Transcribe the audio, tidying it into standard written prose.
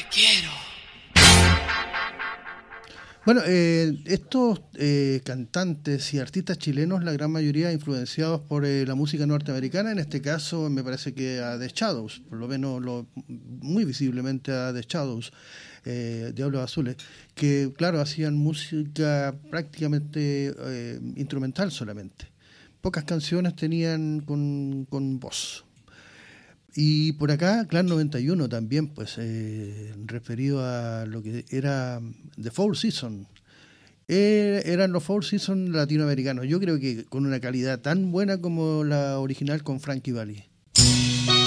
quiero. Bueno, estos cantantes y artistas chilenos, la gran mayoría influenciados por la música norteamericana, en este caso me parece que a The Shadows, por lo menos muy visiblemente a The Shadows, Diablos Azules, que claro, hacían música prácticamente instrumental solamente. Pocas canciones tenían con voz. Y por acá, Clan 91 también, pues, referido a lo que era The Four Seasons. Eran los Four Seasons latinoamericanos. Yo creo que con una calidad tan buena como la original con Frankie Valli.